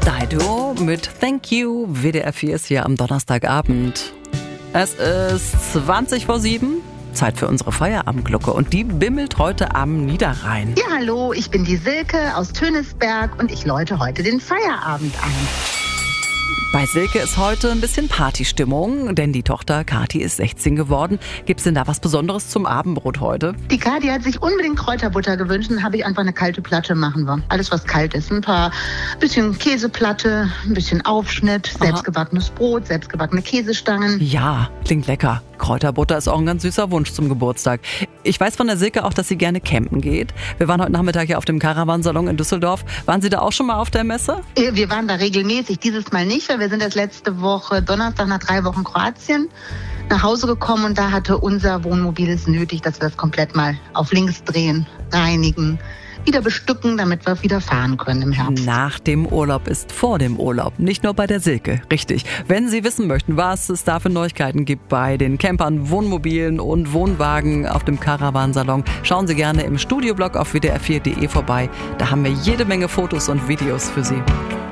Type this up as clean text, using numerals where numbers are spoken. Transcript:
Dido mit Thank You. WDR 4 ist hier am Donnerstagabend. Es ist 7:20. Zeit für unsere Feierabendglocke und die bimmelt heute am Niederrhein. Ja, hallo, ich bin die Silke aus Tönisberg und ich läute heute den Feierabend ein. Bei Silke ist heute ein bisschen Partystimmung, denn die Tochter Kathi ist 16 geworden. Gibt's denn da was Besonderes zum Abendbrot heute? Die Kathi hat sich unbedingt Kräuterbutter gewünscht und habe ich einfach eine kalte Platte machen wir. Alles, was kalt ist. Bisschen Käseplatte, ein bisschen Aufschnitt, selbstgebackenes Brot, selbstgebackene Käsestangen. Ja, klingt lecker. Kräuterbutter ist auch ein ganz süßer Wunsch zum Geburtstag. Ich weiß von der Silke auch, dass sie gerne campen geht. Wir waren heute Nachmittag hier auf dem Caravansalon in Düsseldorf. Waren Sie da auch schon mal auf der Messe? Wir waren da regelmäßig, dieses Mal nicht, weil wir sind erst letzte Woche Donnerstag nach 3 Wochen Kroatien nach Hause gekommen und da hatte unser Wohnmobil es nötig, dass wir das komplett mal auf links drehen, reinigen, wieder bestücken, damit wir wieder fahren können im Herbst. Nach dem Urlaub ist vor dem Urlaub, nicht nur bei der Silke, richtig. Wenn Sie wissen möchten, was es da für Neuigkeiten gibt bei den Campern, Wohnmobilen und Wohnwagen auf dem Caravansalon, schauen Sie gerne im Studioblog auf wdr4.de vorbei. Da haben wir jede Menge Fotos und Videos für Sie.